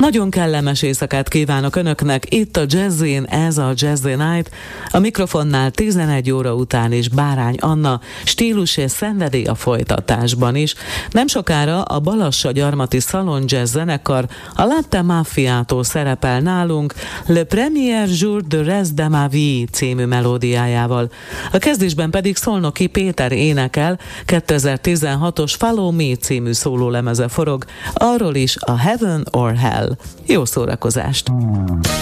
Nagyon kellemes éjszakát kívánok Önöknek, itt a Jazzin, ez a Jazzy Night, a mikrofonnál 11 óra után is Bárány Anna, stílus és szenvedély a folytatásban is. Nem sokára a Balassa-Gyarmati Salon Jazz zenekar a Latte Maffiától szerepel nálunk Le Premier Jour de Reste de ma Vie című melódiájával. A kezdésben pedig Szolnoki Péter énekel, 2016-os Follow Me című szólólemeze forog, arról is a Heaven or Hell. Jó szórakozást!